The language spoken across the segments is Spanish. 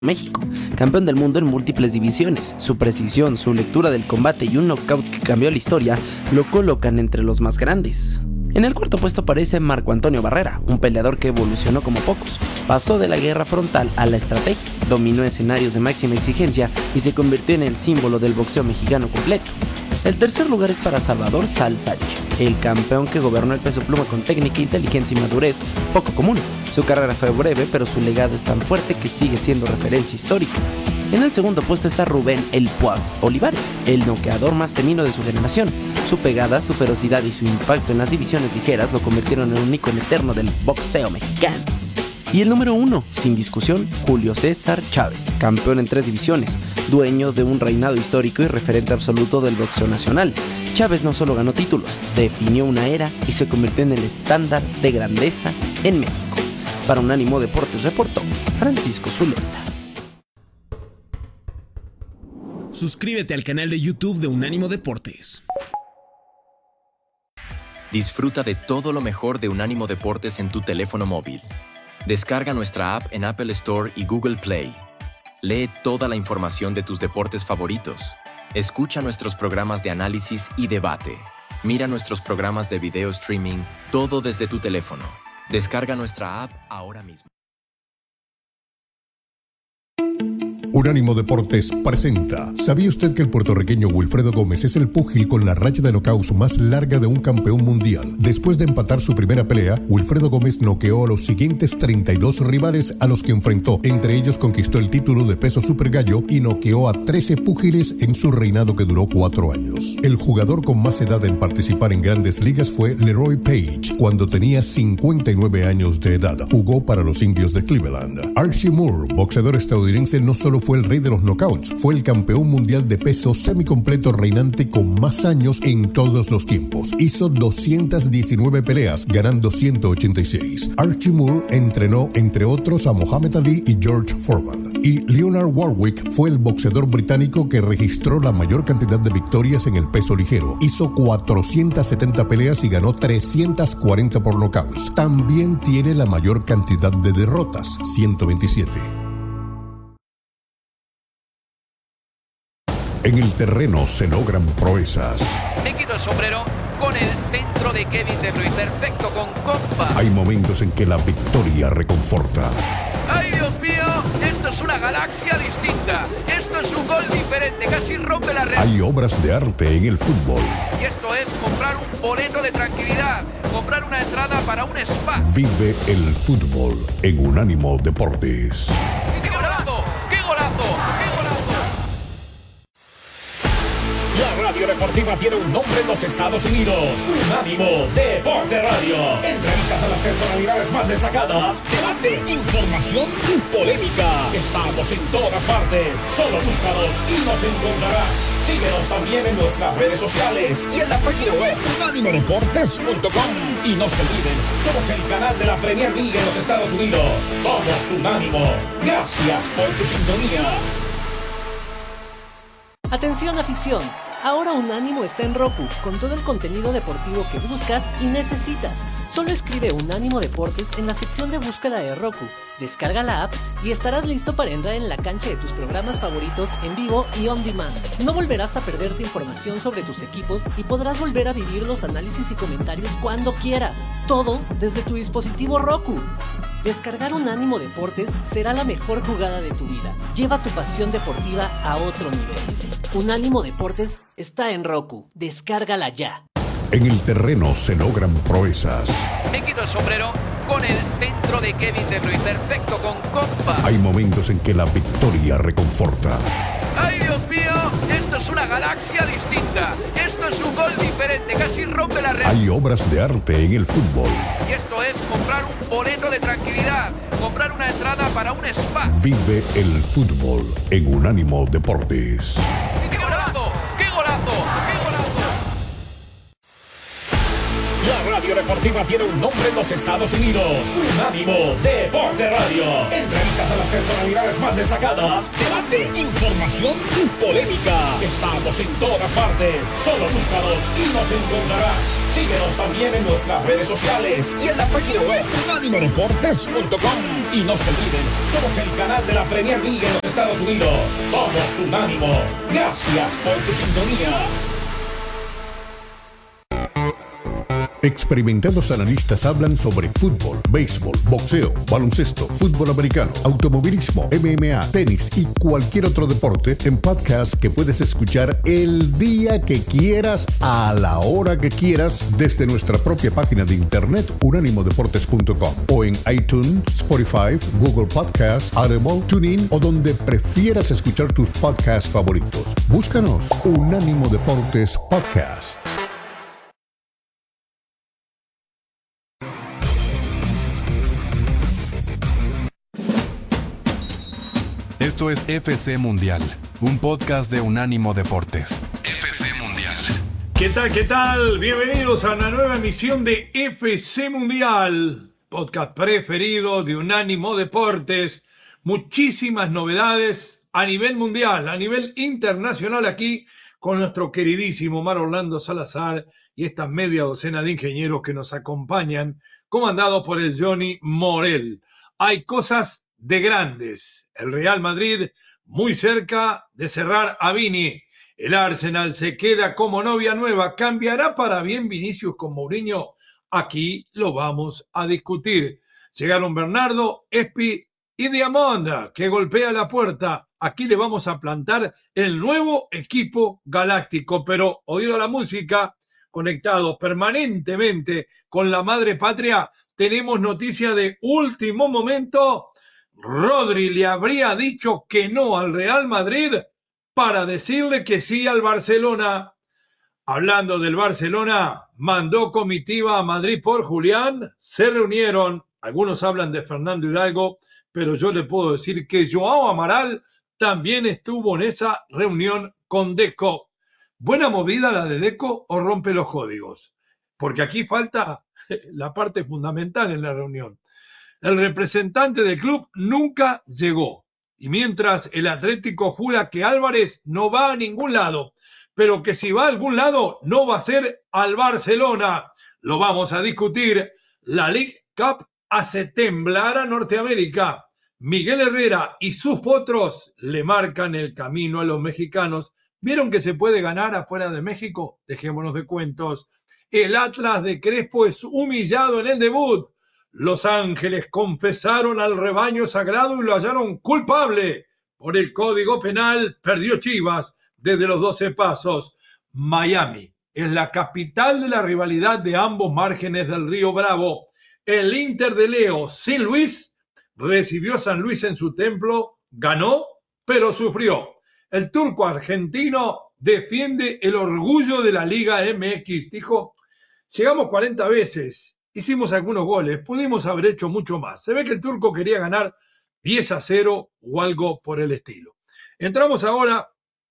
México, campeón del mundo en múltiples divisiones. Su precisión, su lectura del combate y un knockout que cambió la historia lo colocan entre los más grandes. En el cuarto puesto aparece Marco Antonio Barrera, un peleador que evolucionó como pocos. Pasó de la guerra frontal a la estrategia, dominó escenarios de máxima exigencia y se convirtió en el símbolo del boxeo mexicano completo. El tercer lugar es para Salvador Sal Sánchez, el campeón que gobernó el peso pluma con técnica, inteligencia y madurez poco común. Su carrera fue breve, pero su legado es tan fuerte que sigue siendo referencia histórica. En el segundo puesto está Rubén El Puas Olivares, el noqueador más temido de su generación. Su pegada, su ferocidad y su impacto en las divisiones ligeras lo convirtieron en un ícono eterno del boxeo mexicano. Y el número 1, sin discusión, Julio César Chávez, campeón en 3 divisiones, dueño de un reinado histórico y referente absoluto del boxeo nacional. Chávez no solo ganó títulos, definió una era y se convirtió en el estándar de grandeza en México. Para Unánimo Deportes reportó Francisco Zuleta. Suscríbete al canal de YouTube de Unánimo Deportes. Disfruta de todo lo mejor de Unánimo Deportes en tu teléfono móvil. Descarga nuestra app en Apple Store y Google Play. Lee toda la información de tus deportes favoritos. Escucha nuestros programas de análisis y debate. Mira nuestros programas de video streaming, todo desde tu teléfono. Descarga nuestra app ahora mismo. Unánimo Deportes presenta. ¿Sabía usted que el puertorriqueño Wilfredo Gómez es el púgil con la racha de knockouts más larga de un campeón mundial? Después de empatar su primera pelea, Wilfredo Gómez noqueó a los siguientes 32 rivales a los que enfrentó. Entre ellos conquistó el título de peso super gallo y noqueó a 13 púgiles en su reinado que duró 4 años. El jugador con más edad en participar en grandes ligas fue Leroy Page, cuando tenía 59 años de edad. Jugó para los Indios de Cleveland. Archie Moore, boxeador estadounidense, no solo fue el rey de los knockouts, fue el campeón mundial de peso semicompleto reinante con más años en todos los tiempos. Hizo 219 peleas, ganando 186. Archie Moore entrenó, entre otros, a Muhammad Ali y George Foreman. Y Leonard Warwick fue el boxeador británico que registró la mayor cantidad de victorias en el peso ligero. Hizo 470 peleas y ganó 340 por knockouts. También tiene la mayor cantidad de derrotas, 127. En el terreno se logran proezas. Me quito el sombrero con el centro de Kevin De Bruyne, perfecto con compa. Hay momentos en que la victoria reconforta. ¡Ay, Dios mío! Esto es una galaxia distinta. Esto es un gol diferente, casi rompe la red. Hay obras de arte en el fútbol. Y esto es comprar un boleto de tranquilidad, comprar una entrada para un spa. Vive el fútbol en Unánimo Deportes. ¡Qué golazo! ¡Qué golazo! ¡Qué golazo! La radio deportiva tiene un nombre en los Estados Unidos. Unánimo Deporte Radio. Entrevistas a las personalidades más destacadas. Debate, información y polémica. Estamos en todas partes. Solo búscanos y nos encontrarás. Síguenos también en nuestras redes sociales y en la página web unánimodeportes.com. Y no se olviden, somos el canal de la Premier League en los Estados Unidos. Somos Unánimo. Gracias por tu sintonía. Atención afición, ahora Unánimo está en Roku, con todo el contenido deportivo que buscas y necesitas. Solo escribe Unánimo Deportes en la sección de búsqueda de Roku, descarga la app y estarás listo para entrar en la cancha de tus programas favoritos en vivo y on demand. No volverás a perderte información sobre tus equipos y podrás volver a vivir los análisis y comentarios cuando quieras. Todo desde tu dispositivo Roku. Descargar Unánimo Deportes será la mejor jugada de tu vida. Lleva tu pasión deportiva a otro nivel. Unánimo Deportes está en Roku. Descárgala ya. En el terreno se logran proezas. Me quito el sombrero con el centro de Kevin De Bruyne, perfecto con compa. Hay momentos en que la victoria reconforta. ¡Ay, Dios mío! Esto es una galaxia distinta. Esto es un gol diferente, casi rompe la red. Hay obras de arte en el fútbol. Y esto es comprar un boleto de tranquilidad, comprar una entrada para un spa. Vive el fútbol en Unánimo Deportes. ¡Qué golazo! ¡Qué golazo! ¡Qué golazo! La radio deportiva tiene un nombre en los Estados Unidos. Unánimo Deporte Radio. Entrevistas a las personalidades más destacadas. Debate, información y polémica. Estamos en todas partes. Solo búscanos y nos encontrarás. Síguenos también en nuestras redes sociales y en la página web unánimodeportes.com. Y no se olviden, somos el canal de la Premier League en los Estados Unidos. Somos Unánimo. Gracias por tu sintonía. Experimentados analistas hablan sobre fútbol, béisbol, boxeo, baloncesto, fútbol americano, automovilismo, MMA, tenis y cualquier otro deporte en podcast que puedes escuchar el día que quieras, a la hora que quieras, desde nuestra propia página de internet unánimodeportes.com o en iTunes, Spotify, Google Podcasts, Audible, TuneIn o donde prefieras escuchar tus podcasts favoritos. Búscanos Unánimo Deportes Podcast. Esto es FC Mundial, un podcast de Unánimo Deportes. FC Mundial. ¿Qué tal? ¿Qué tal? Bienvenidos a una nueva emisión de FC Mundial, podcast preferido de Unánimo Deportes. Muchísimas novedades a nivel mundial, a nivel internacional aquí con nuestro queridísimo Omar Orlando Salazar y esta media docena de ingenieros que nos acompañan, comandados por el Johnny Morel. Hay cosas de grandes. El Real Madrid muy cerca de cerrar a Vini. El Arsenal se queda como novia nueva. ¿Cambiará para bien Vinicius con Mourinho? Aquí lo vamos a discutir. Llegaron Bernardo, Espi y Diamond, que golpea la puerta. Aquí le vamos a plantar el nuevo equipo galáctico. Pero oído la música, conectados permanentemente con la madre patria, tenemos noticia de último momento. Rodri le habría dicho que no al Real Madrid para decirle que sí al Barcelona. Hablando del Barcelona, mandó comitiva a Madrid por Julián, se reunieron, algunos hablan de Fernando Hidalgo, pero yo le puedo decir que Joao Amaral también estuvo en esa reunión con Deco. ¿Buena movida la de Deco o rompe los códigos? Porque aquí falta la parte fundamental en la reunión. El representante del club nunca llegó. Y mientras el Atlético jura que Álvarez no va a ningún lado, pero que si va a algún lado no va a ser al Barcelona. Lo vamos a discutir. La League Cup hace temblar a Norteamérica. Miguel Herrera y sus potros le marcan el camino a los mexicanos. ¿Vieron que se puede ganar afuera de México? Dejémonos de cuentos. El Atlas de Crespo es humillado en el debut. Los Ángeles confesaron al rebaño sagrado y lo hallaron culpable. Por el Código Penal perdió Chivas desde los 12 pasos. Miami es la capital de la rivalidad de ambos márgenes del Río Bravo. El Inter de Leo sin Luis recibió a San Luis en su templo, ganó, pero sufrió. El turco argentino defiende el orgullo de la Liga MX. Dijo, llegamos 40 veces. Hicimos algunos goles, pudimos haber hecho mucho más. Se ve que el turco quería ganar 10-0 o algo por el estilo. Entramos ahora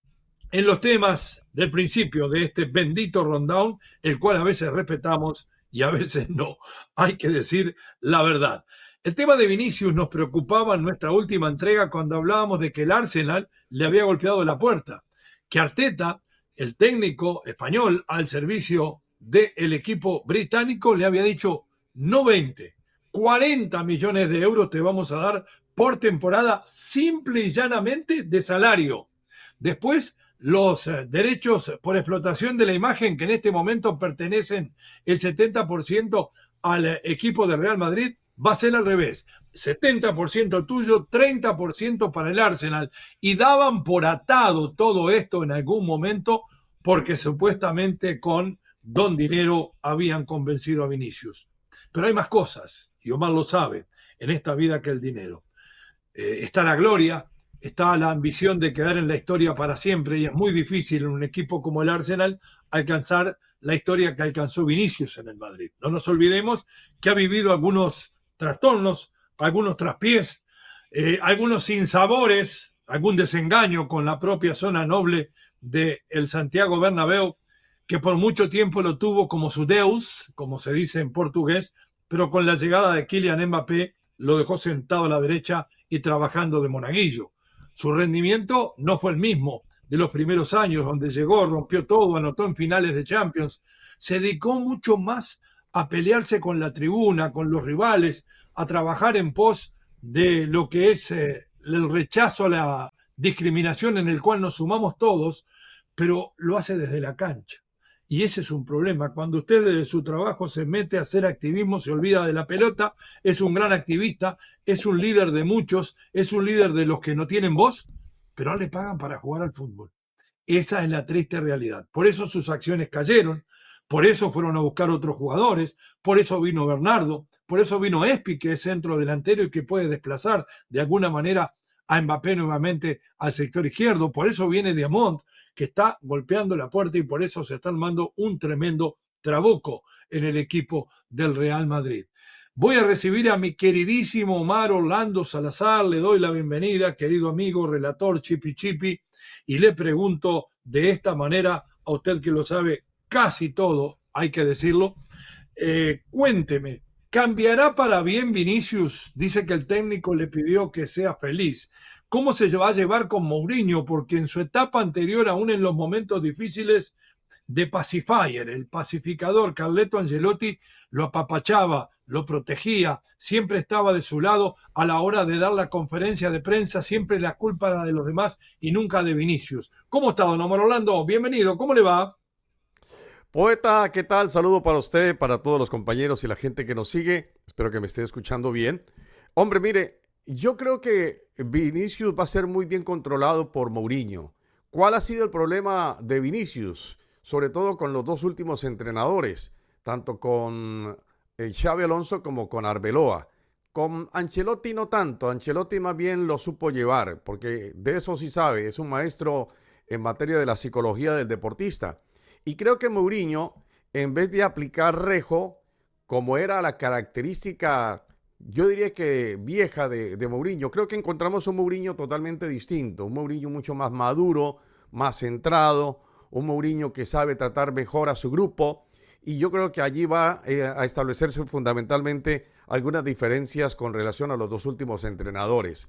en los temas del principio de este bendito rundown, el cual a veces respetamos y a veces no. Hay que decir la verdad. El tema de Vinicius nos preocupaba en nuestra última entrega cuando hablábamos de que el Arsenal le había golpeado la puerta, que Arteta, el técnico español al servicio del equipo británico, le había dicho no 20, 40 millones de euros te vamos a dar por temporada simple y llanamente de salario. Después los derechos por explotación de la imagen que en este momento pertenecen el 70% al equipo de Real Madrid va a ser al revés. 70% tuyo, 30% para el Arsenal. Y daban por atado todo esto en algún momento porque supuestamente con Don Dinero habían convencido a Vinicius. Pero hay más cosas, y Omar lo sabe, en esta vida que el dinero. Está la gloria, está la ambición de quedar en la historia para siempre, y es muy difícil en un equipo como el Arsenal alcanzar la historia que alcanzó Vinicius en el Madrid. No nos olvidemos que ha vivido algunos trastornos, algunos traspiés, algunos sinsabores, algún desengaño con la propia zona noble del Santiago Bernabéu, que por mucho tiempo lo tuvo como su deus, como se dice en portugués, pero con la llegada de Kylian Mbappé lo dejó sentado a la derecha y trabajando de monaguillo. Su rendimiento no fue el mismo de los primeros años, donde llegó, rompió todo, anotó en finales de Champions. Se dedicó mucho más a pelearse con la tribuna, con los rivales, a trabajar en pos de lo que es el rechazo a la discriminación en el cual nos sumamos todos, pero lo hace desde la cancha. Y ese es un problema. Cuando usted desde su trabajo se mete a hacer activismo, se olvida de la pelota, es un gran activista, es un líder de muchos, es un líder de los que no tienen voz, pero no le pagan para jugar al fútbol. Esa es la triste realidad. Por eso sus acciones cayeron, por eso fueron a buscar otros jugadores, por eso vino Bernardo, por eso vino Espi, que es centro delantero y que puede desplazar de alguna manera a Mbappé nuevamente al sector izquierdo, por eso viene Diamond, que está golpeando la puerta y por eso se está armando un tremendo trabuco en el equipo del Real Madrid. Voy a recibir a mi queridísimo Omar Orlando Salazar, le doy la bienvenida, querido amigo, relator Chipi Chipi, y le pregunto de esta manera, a usted que lo sabe casi todo, hay que decirlo, cuénteme, ¿cambiará para bien Vinicius? Dice que el técnico le pidió que sea feliz. ¿Cómo se va a llevar con Mourinho? Porque en su etapa anterior, aún en los momentos difíciles de pacifier, el pacificador Carleto Ancelotti lo apapachaba, lo protegía, siempre estaba de su lado a la hora de dar la conferencia de prensa, siempre la culpa era de los demás y nunca de Vinicius. ¿Cómo está, don Omar Orlando? Bienvenido, ¿cómo le va? Poeta, ¿qué tal? Saludo para usted, para todos los compañeros y la gente que nos sigue. Espero que me esté escuchando bien. Hombre, mire, yo creo que Vinicius va a ser muy bien controlado por Mourinho. ¿Cuál ha sido el problema de Vinicius? Sobre todo con los dos últimos entrenadores, tanto con Xabi Alonso como con Arbeloa. Con Ancelotti no tanto, Ancelotti más bien lo supo llevar, porque de eso sí sabe, es un maestro en materia de la psicología del deportista. Y creo que Mourinho, en vez de aplicar rejo, como era la característica, yo diría que vieja de Mourinho, creo que encontramos un Mourinho totalmente distinto, un Mourinho mucho más maduro, más centrado, un Mourinho que sabe tratar mejor a su grupo, y yo creo que allí va a establecerse fundamentalmente algunas diferencias con relación a los dos últimos entrenadores.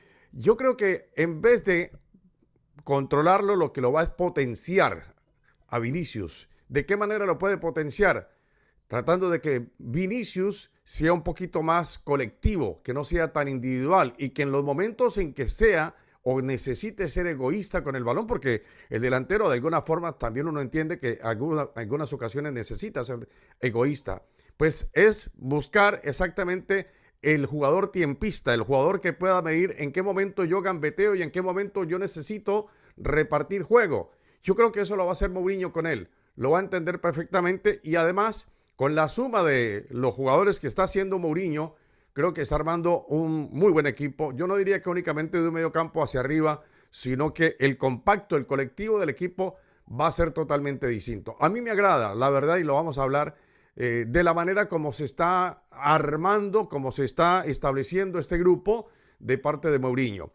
Yo creo que en vez de controlarlo, lo que lo va es potenciar a Vinicius. ¿De qué manera lo puede potenciar? Tratando de que Vinicius sea un poquito más colectivo, que no sea tan individual y que en los momentos en que sea o necesite ser egoísta con el balón, porque el delantero de alguna forma también uno entiende que algunas ocasiones necesita ser egoísta, pues es buscar exactamente el jugador tiempista, el jugador que pueda medir en qué momento yo gambeteo y en qué momento yo necesito repartir juego. Yo creo que eso lo va a hacer Mourinho con él, lo va a entender perfectamente y además con la suma de los jugadores que está haciendo Mourinho, creo que está armando un muy buen equipo. Yo no diría que únicamente de un medio campo hacia arriba, sino que el compacto, el colectivo del equipo va a ser totalmente distinto. A mí me agrada, la verdad, y lo vamos a hablar de la manera como se está armando, como se está estableciendo este grupo de parte de Mourinho.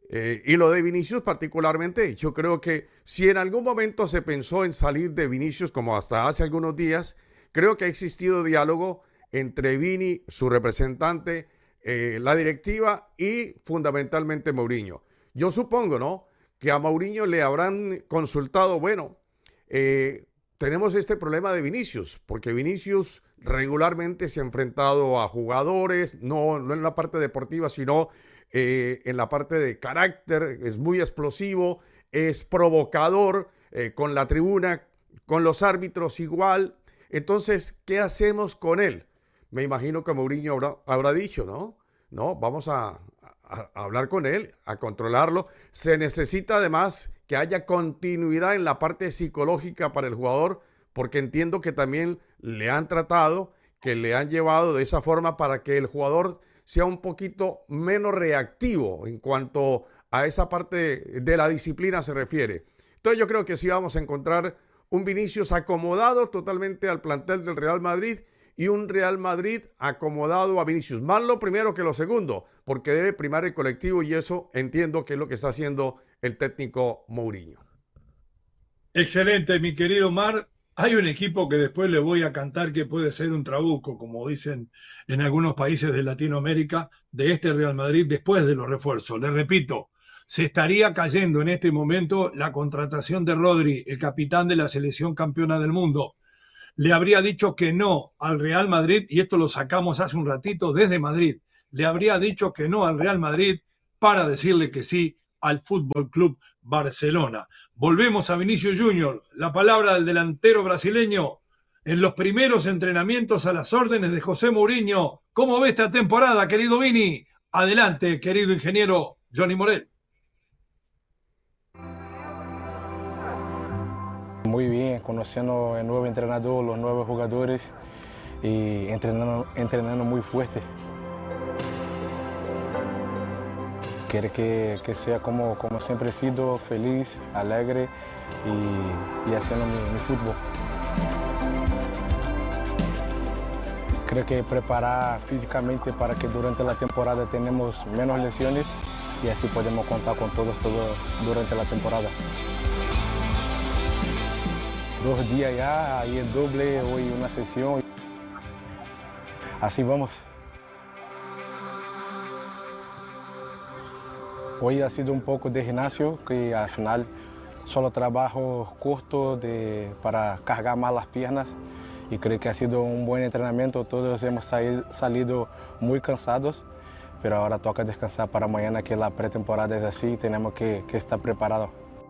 Y lo de Vinicius particularmente, yo creo que si en algún momento se pensó en salir de Vinicius, como hasta hace algunos días, creo que ha existido diálogo entre Vini, su representante, la directiva y fundamentalmente Mourinho. Yo supongo, ¿no?, que a Mourinho le habrán consultado, bueno, tenemos este problema de Vinicius, porque Vinicius regularmente se ha enfrentado a jugadores, no en la parte deportiva, sino en la parte de carácter, es muy explosivo, es provocador con la tribuna, con los árbitros igual. Entonces, ¿qué hacemos con él? Me imagino que Mourinho habrá dicho, no, vamos a hablar con él, a controlarlo. Se necesita además que haya continuidad en la parte psicológica para el jugador, porque entiendo que también le han tratado, que le han llevado de esa forma para que el jugador sea un poquito menos reactivo en cuanto a esa parte de la disciplina se refiere. Entonces yo creo que sí vamos a encontrar un Vinicius acomodado totalmente al plantel del Real Madrid y un Real Madrid acomodado a Vinicius. Más lo primero que lo segundo, porque debe primar el colectivo y eso entiendo que es lo que está haciendo el técnico Mourinho. Excelente, mi querido Mar. Hay un equipo que después le voy a cantar que puede ser un trabuco, como dicen en algunos países de Latinoamérica, de este Real Madrid después de los refuerzos. Les repito, se estaría cayendo en este momento la contratación de Rodri, el capitán de la selección campeona del mundo. Le habría dicho que no al Real Madrid, y esto lo sacamos hace un ratito desde Madrid, le habría dicho que no al Real Madrid para decirle que sí al Fútbol Club Barcelona. Volvemos a Vinicius Junior, la palabra del delantero brasileño en los primeros entrenamientos a las órdenes de José Mourinho. ¿Cómo ve esta temporada, querido Vini? Adelante, querido ingeniero Johnny Morel. Muy bien, conociendo el nuevo entrenador, los nuevos jugadores y entrenando muy fuerte. Quiere que sea como siempre he sido, feliz, alegre y haciendo mi fútbol. Creo que preparar físicamente para que durante la temporada tenemos menos lesiones y así podemos contar con todos durante la temporada. 2 días ya, ahí el doble, hoy una sesión. Así vamos. Hoy ha sido un poco de gimnasio, que al final solo trabajo corto para cargar más las piernas y creo que ha sido un buen entrenamiento. Todos hemos salido muy cansados, pero ahora toca descansar para mañana, que la pretemporada es así y tenemos que estar preparados.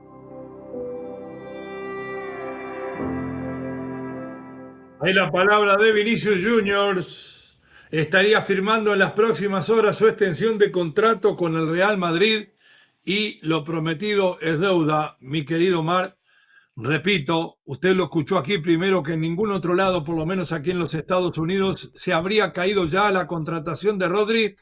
Ahí la palabra de Vinicius Junior. Estaría firmando en las próximas horas su extensión de contrato con el Real Madrid y lo prometido es deuda, mi querido Mar. Repito, usted lo escuchó aquí primero que en ningún otro lado, por lo menos aquí en los Estados Unidos, se habría caído ya la contratación de Rodri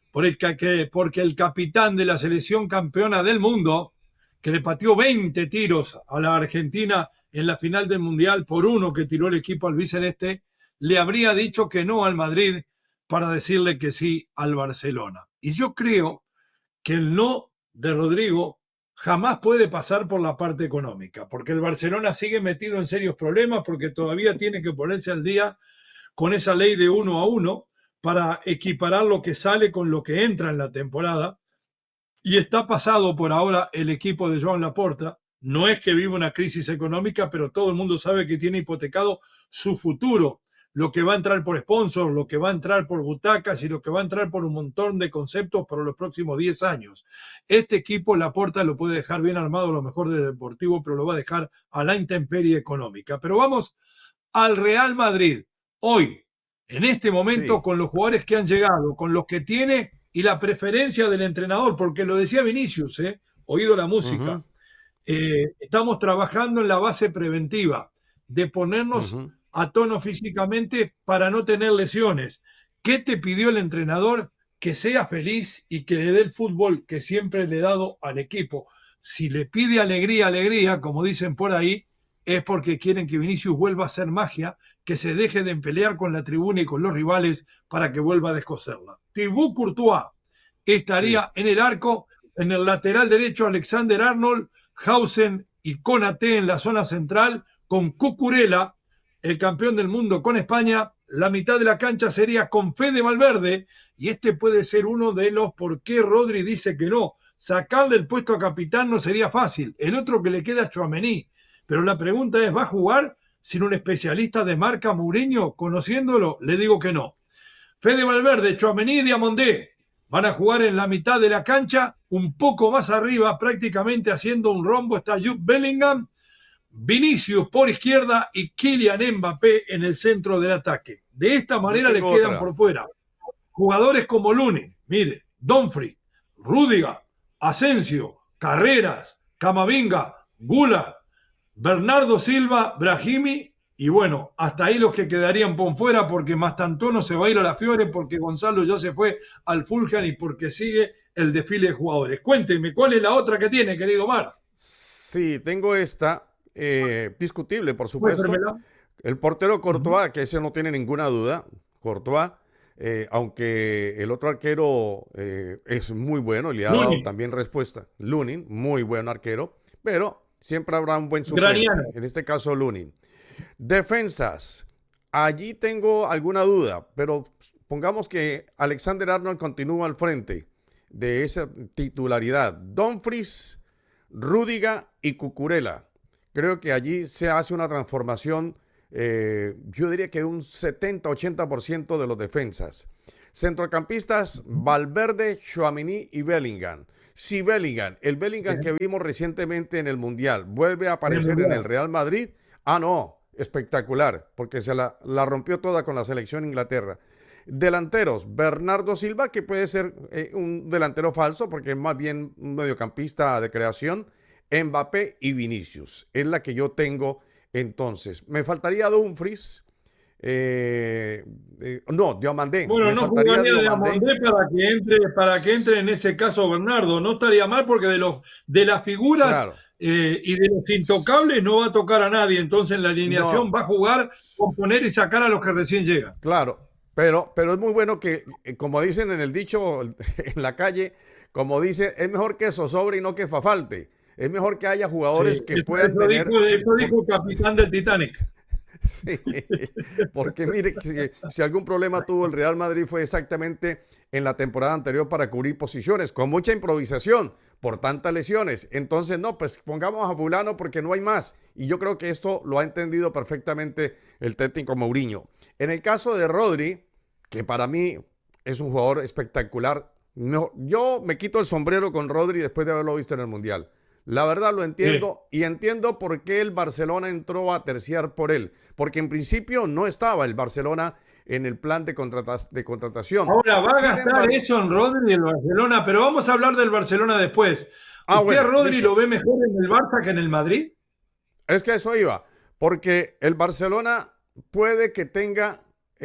porque el capitán de la selección campeona del mundo, que le pateó 20 tiros a la Argentina en la final del Mundial por uno que tiró el equipo albiceleste, le habría dicho que no al Madrid para decirle que sí al Barcelona. Y yo creo que el no de Rodrigo jamás puede pasar por la parte económica, porque el Barcelona sigue metido en serios problemas, porque todavía tiene que ponerse al día con esa ley de 1-1 para equiparar lo que sale con lo que entra en la temporada. Y está pasado por ahora el equipo de Joan Laporta. No es que viva una crisis económica, pero todo el mundo sabe que tiene hipotecado su futuro. Lo que va a entrar por sponsors, lo que va a entrar por butacas y lo que va a entrar por un montón de conceptos para los próximos 10 años. Este equipo, Laporta, lo puede dejar bien armado, lo mejor de Deportivo, pero lo va a dejar a la intemperie económica. Pero vamos al Real Madrid. Hoy, en este momento, sí, con los jugadores que han llegado, con los que tiene y la preferencia del entrenador, porque lo decía Vinicius, oído la música. Estamos trabajando en la base preventiva de ponernos a tono físicamente para no tener lesiones. ¿Qué te pidió el entrenador? Que sea feliz y que le dé el fútbol que siempre le he dado al equipo. Si le pide alegría, como dicen por ahí, es porque quieren que Vinicius vuelva a hacer magia, que se deje de pelear con la tribuna y con los rivales para que vuelva a descoserla. Thibaut Courtois estaría en el arco, en el lateral derecho Alexander Arnold, Hausen y Konaté en la zona central, con Cucurella, el campeón del mundo con España. La mitad de la cancha sería con Fede Valverde, y este puede ser uno de los por qué Rodri dice que no. Sacarle el puesto a capitán no sería fácil. El otro que le queda es Tchouaméni. Pero la pregunta es, ¿va a jugar sin un especialista de marca Mourinho? Conociéndolo, le digo que no. Fede Valverde, Tchouaméni y Diamandé van a jugar en la mitad de la cancha, un poco más arriba, prácticamente haciendo un rombo, está Jude Bellingham, Vinicius por izquierda y Kylian Mbappé en el centro del ataque. De esta manera le quedan por fuera jugadores como Lunin, mire, Dumfries, Rüdiger, Asensio, Carreras, Camavinga, Gula, Bernardo Silva, Brahimi, y bueno, hasta ahí los que quedarían por fuera, porque Mastantuono se va a ir a la Fiore, porque Gonzalo ya se fue al Fulham y porque sigue el desfile de jugadores. Cuénteme, ¿cuál es la otra que tiene, querido Mar? Sí, tengo esta, discutible, por supuesto. El portero Courtois, que ese no tiene ninguna duda, Courtois, aunque el otro arquero es muy bueno, le ha dado también respuesta. Lunin, muy buen arquero, pero siempre habrá un buen suplente, en este caso Lunin. Defensas. Allí tengo alguna duda, pero pongamos que Alexander Arnold continúa al frente de esa titularidad. Dumfries, Rüdiger y Cucurella. Creo que allí se hace una transformación, yo diría que un 70-80% de los defensas. Centrocampistas, Valverde, Tchouaméni y Bellingham. Si Bellingham, el Bellingham que vimos recientemente en el Mundial, vuelve a aparecer en el Real Madrid, no, espectacular, porque se la rompió toda con la selección Inglaterra. Delanteros, Bernardo Silva, que puede ser un delantero falso, porque es más bien un mediocampista de creación. Mbappé y Vinicius, es la que yo tengo entonces. Me faltaría Dumfries. Diomandé. Bueno, no jugaría Diomandé para que entre en ese caso Bernardo. No estaría mal porque de las figuras, claro, y de los intocables no va a tocar a nadie. Entonces en la alineación va a jugar con poner y sacar a los que recién llegan. Claro, pero es muy bueno que, como dicen en el dicho en la calle, como dice, es mejor que zozobre y no que fafalte. Es mejor que haya jugadores que puedan tener... Eso dijo el capitán del Titanic. Sí, porque mire, si algún problema tuvo el Real Madrid fue exactamente en la temporada anterior para cubrir posiciones, con mucha improvisación, por tantas lesiones. Entonces, pues pongamos a fulano porque no hay más. Y yo creo que esto lo ha entendido perfectamente el técnico Mourinho. En el caso de Rodri, que para mí es un jugador espectacular, yo me quito el sombrero con Rodri después de haberlo visto en el Mundial. La verdad lo entiendo y entiendo por qué el Barcelona entró a terciar por él. Porque en principio no estaba el Barcelona en el plan de contratación. Ahora va a gastar eso en Rodri y el Barcelona, pero vamos a hablar del Barcelona después. ¿Usted a Rodri lo ve mejor en el Barça que en el Madrid? Es que eso iba. Porque el Barcelona puede que tenga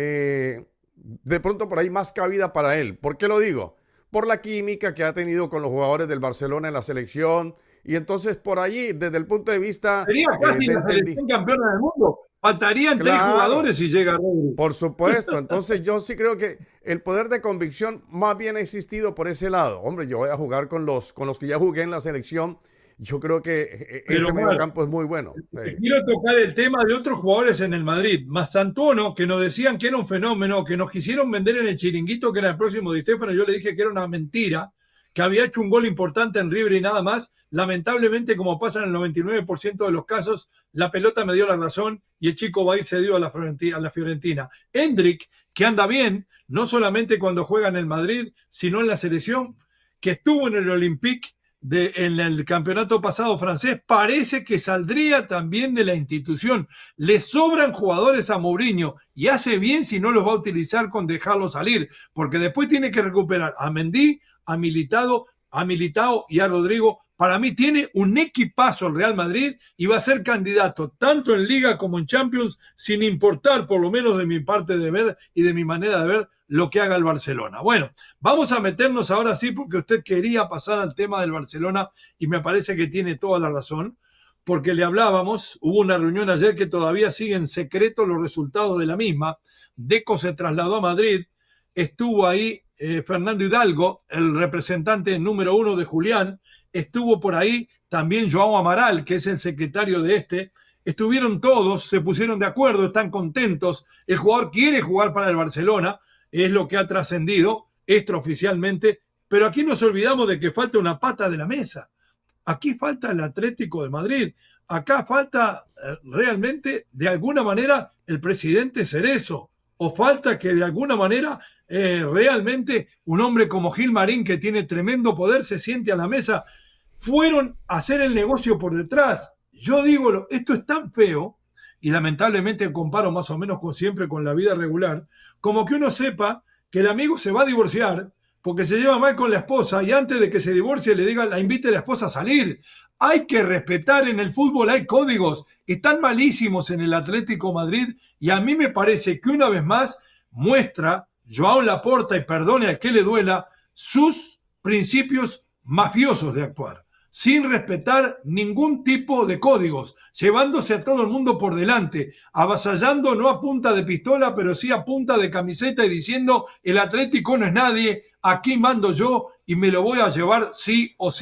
de pronto por ahí más cabida para él. ¿Por qué lo digo? Por la química que ha tenido con los jugadores del Barcelona en la selección. Y entonces por allí, desde el punto de vista... Sería casi la selección campeona del mundo. Faltarían 3 jugadores si llega Rodri. Por supuesto. Entonces yo sí creo que el poder de convicción más bien ha existido por ese lado. Hombre, yo voy a jugar con los que ya jugué en la selección. Yo creo que ese medio campo es muy bueno. Quiero tocar el tema de otros jugadores en el Madrid. Mastantuono, que nos decían que era un fenómeno, que nos quisieron vender en el Chiringuito, que era el próximo Di Stéfano. Yo le dije que era una mentira, que había hecho un gol importante en River y nada más. Lamentablemente, como pasa en el 99% de los casos, la pelota me dio la razón y el chico va a ir cedido a la Fiorentina. Endrick, que anda bien, no solamente cuando juega en el Madrid, sino en la selección, que estuvo en el Olympique en el campeonato pasado francés, parece que saldría también de la institución. Le sobran jugadores a Mourinho y hace bien si no los va a utilizar con dejarlo salir, porque después tiene que recuperar a Mendy, a Militao y a Rodrigo. Para mí tiene un equipazo el Real Madrid y va a ser candidato tanto en Liga como en Champions, sin importar, por lo menos de mi parte de ver y de mi manera de ver, lo que haga el Barcelona. Bueno, vamos a meternos ahora sí, porque usted quería pasar al tema del Barcelona y me parece que tiene toda la razón, porque le hablábamos, hubo una reunión ayer que todavía sigue en secreto los resultados de la misma. Deco se trasladó a Madrid, estuvo ahí Fernando Hidalgo, el representante número 1 de Julián, estuvo por ahí también Joao Amaral, que es el secretario de estuvieron todos, se pusieron de acuerdo, están contentos, el jugador quiere jugar para el Barcelona, es lo que ha trascendido extraoficialmente, pero aquí nos olvidamos de que falta una pata de la mesa, aquí falta el Atlético de Madrid, acá falta realmente, de alguna manera, el presidente Cerezo, o falta que de alguna manera realmente un hombre como Gil Marín, que tiene tremendo poder, se siente a la mesa. Fueron a hacer el negocio por detrás. Yo digo, esto es tan feo, y lamentablemente comparo más o menos siempre con la vida regular, como que uno sepa que el amigo se va a divorciar porque se lleva mal con la esposa y antes de que se divorcie le diga, la invite a la esposa a salir. Hay que respetar, en el fútbol hay códigos, están malísimos en el Atlético Madrid y a mí me parece que una vez más muestra Joao Laporta, y perdone a que le duela, sus principios mafiosos de actuar, sin respetar ningún tipo de códigos, llevándose a todo el mundo por delante, avasallando no a punta de pistola, pero sí a punta de camiseta y diciendo, el Atlético no es nadie, aquí mando yo y me lo voy a llevar sí o sí.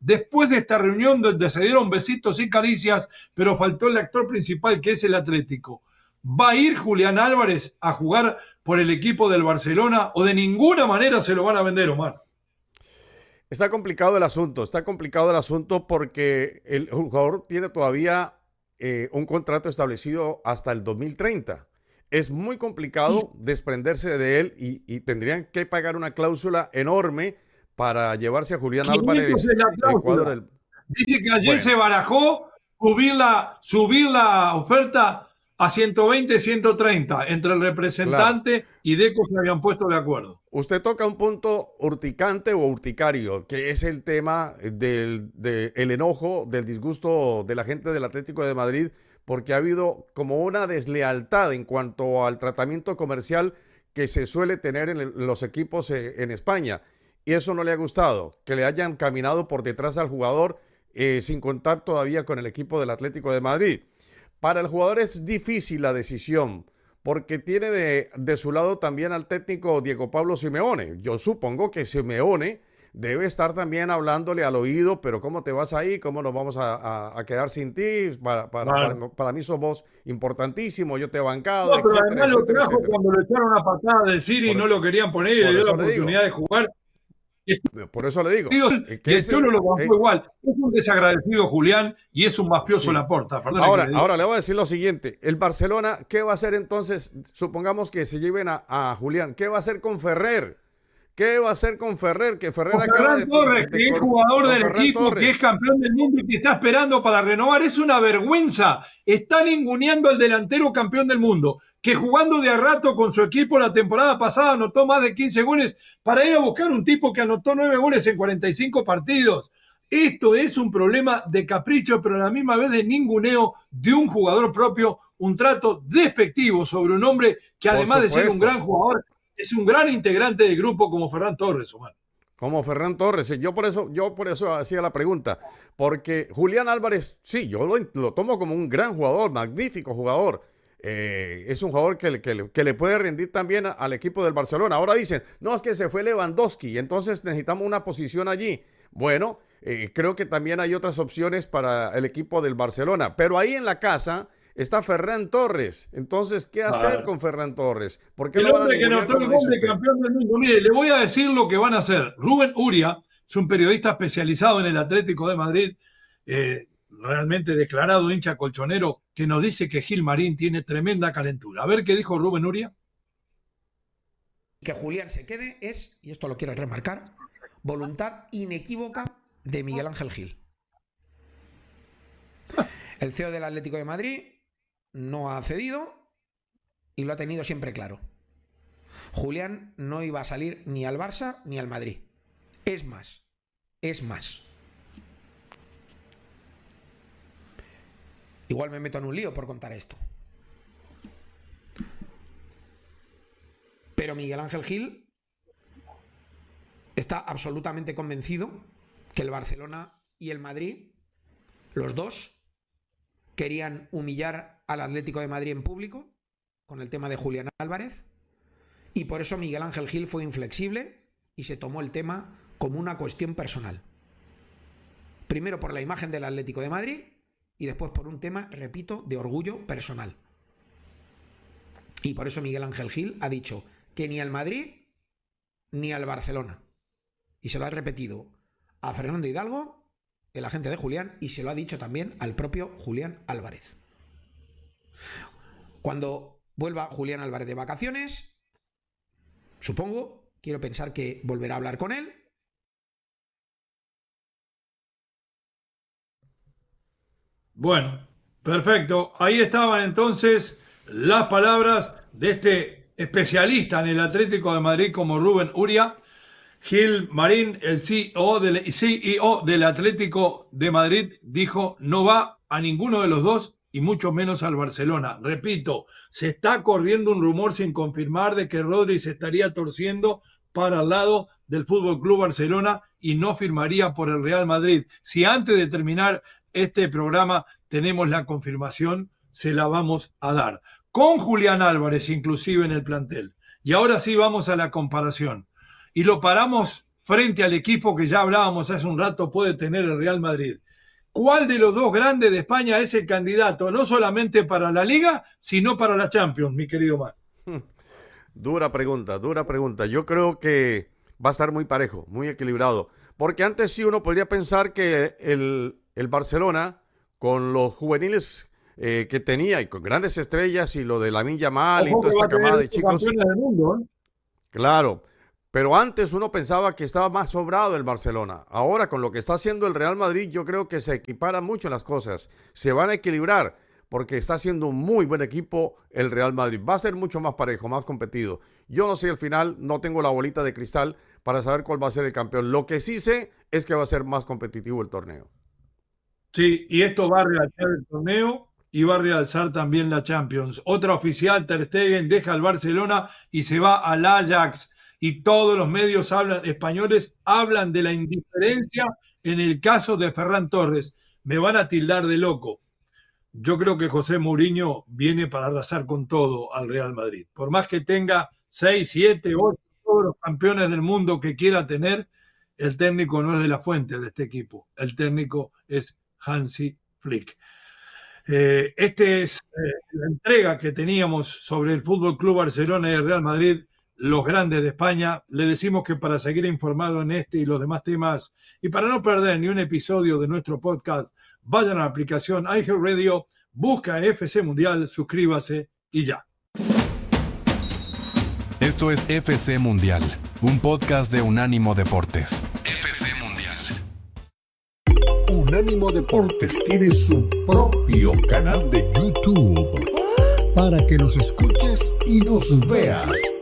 después de esta reunión donde se dieron besitos y caricias, pero faltó el actor principal, que es el Atlético. ¿Va a ir Julián Álvarez a jugar por el equipo del Barcelona o de ninguna manera se lo van a vender, Omar? Está complicado el asunto porque el jugador tiene todavía un contrato establecido hasta el 2030. Es muy complicado desprenderse de él y tendrían que pagar una cláusula enorme para llevarse a Julián Álvarez. Dice que ayer se barajó subir la oferta a 120, 130 entre el representante y Deco se habían puesto de acuerdo. Usted toca un punto urticante o urticario, que es el tema del enojo, del disgusto de la gente del Atlético de Madrid, porque ha habido como una deslealtad en cuanto al tratamiento comercial que se suele tener en los equipos en España. Y eso no le ha gustado, que le hayan caminado por detrás al jugador sin contar todavía con el equipo del Atlético de Madrid. Para el jugador es difícil la decisión, porque tiene de su lado también al técnico Diego Pablo Simeone. Yo supongo que Simeone debe estar también hablándole al oído, pero ¿cómo te vas ahí? ¿Cómo nos vamos a quedar sin ti? Para mí sos vos importantísimo, yo te he bancado, no, pero además lo trajo cuando le echaron una patada del City y no lo querían poner y le dio la oportunidad de jugar. Por eso le digo. Y el Cholo lo bancó igual. Es un desagradecido Julián y es un mafioso Laporta. Ahora le voy a decir lo siguiente. El Barcelona, ¿qué va a hacer entonces? Supongamos que se lleven a Julián. ¿Qué va a hacer con Ferrer? ¿Qué va a hacer con Ferrer? Que Ferrer Ferran Torres, que es jugador del equipo, que es campeón del mundo y que está esperando para renovar. Es una vergüenza. Está ninguneando al delantero campeón del mundo, que jugando de a rato con su equipo la temporada pasada anotó más de 15 goles para ir a buscar un tipo que anotó 9 goles en 45 partidos. Esto es un problema de capricho, pero a la misma vez de ninguneo de un jugador propio, un trato despectivo sobre un hombre que además de ser un gran jugador, es un gran integrante del grupo como Ferran Torres, Omar. Como Ferran Torres. Yo por eso hacía la pregunta. Porque Julián Álvarez, sí, yo lo tomo como un gran jugador, magnífico jugador. Es un jugador que le puede rendir también al equipo del Barcelona. Ahora dicen, no, es que se fue Lewandowski, entonces necesitamos una posición allí. Bueno, creo que también hay otras opciones para el equipo del Barcelona. Pero ahí en la casa está Ferran Torres. Entonces, ¿qué hacer con Ferran Torres? ¿Por qué el hombre que anotó el gol de campeón del mundo. Mire, le voy a decir lo que van a hacer. Rubén Uria es un periodista especializado en el Atlético de Madrid, realmente declarado hincha colchonero, que nos dice que Gil Marín tiene tremenda calentura. A ver qué dijo Rubén Uria. Que Julián se quede es, y esto lo quiero remarcar, voluntad inequívoca de Miguel Ángel Gil. El CEO del Atlético de Madrid no ha cedido y lo ha tenido siempre claro. Julián no iba a salir ni al Barça ni al Madrid. Es más. Igual me meto en un lío por contar esto. Pero Miguel Ángel Gil está absolutamente convencido que el Barcelona y el Madrid, los dos, querían humillar al Atlético de Madrid en público con el tema de Julián Álvarez y por eso Miguel Ángel Gil fue inflexible y se tomó el tema como una cuestión personal. Primero por la imagen del Atlético de Madrid y después por un tema, repito, de orgullo personal. Y por eso Miguel Ángel Gil ha dicho que ni al Madrid ni al Barcelona. Y se lo ha repetido a Fernando Hidalgo, el agente de Julián, y se lo ha dicho también al propio Julián Álvarez. Cuando vuelva Julián Álvarez de vacaciones, supongo, quiero pensar que volverá a hablar con él. Bueno, perfecto. Ahí estaban entonces las palabras de este especialista en el Atlético de Madrid como Rubén Uria. Gil Marín, el CEO del Atlético de Madrid, dijo no va a ninguno de los dos y mucho menos al Barcelona. Repito, se está corriendo un rumor sin confirmar de que Rodri se estaría torciendo para el lado del FC Barcelona y no firmaría por el Real Madrid. Si antes de terminar este programa tenemos la confirmación, se la vamos a dar. Con Julián Álvarez inclusive en el plantel. Y ahora sí vamos a la comparación. Y lo paramos frente al equipo que ya hablábamos hace un rato puede tener el Real Madrid. ¿Cuál de los dos grandes de España es el candidato, no solamente para la Liga, sino para la Champions, mi querido Mar? Dura pregunta, dura pregunta. Yo creo que va a estar muy parejo, muy equilibrado. Porque antes sí uno podría pensar que el Barcelona, con los juveniles que tenía y con grandes estrellas y lo de Lamine Yamal y toda esta camada de chicos. Del mundo, ¿eh? Claro, pero antes uno pensaba que estaba más sobrado el Barcelona. Ahora con lo que está haciendo el Real Madrid yo creo que se equiparan mucho las cosas. Se van a equilibrar porque está haciendo un muy buen equipo el Real Madrid. Va a ser mucho más parejo, más competido. Yo no sé al final, no tengo la bolita de cristal para saber cuál va a ser el campeón. Lo que sí sé es que va a ser más competitivo el torneo. Sí, y esto va a realzar el torneo y va a realzar también la Champions. Otra oficial, Ter Stegen, deja al Barcelona y se va al Ajax. Y todos los medios españoles hablan de la indiferencia en el caso de Ferran Torres. Me van a tildar de loco. Yo creo que José Mourinho viene para arrasar con todo al Real Madrid. Por más que tenga 6, 7, 8, todos los campeones del mundo que quiera tener, el técnico no es de la fuente de este equipo. El técnico es Hansi Flick. Esta es la entrega que teníamos sobre el Fútbol Club Barcelona y el Real Madrid, los grandes de España. Le decimos que para seguir informado en este y los demás temas y para no perder ni un episodio de nuestro podcast, vayan a la aplicación iHeartRadio, busca FC Mundial, suscríbase y ya. Esto es FC Mundial, un podcast de Unánimo Deportes. FC Mundial. Unánimo Deportes tiene su propio canal de YouTube para que nos escuches y nos veas.